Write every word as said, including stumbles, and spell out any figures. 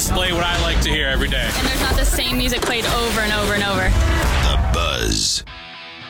display what I like to hear every day. And there's not the same music played over and over and over. The Buzz.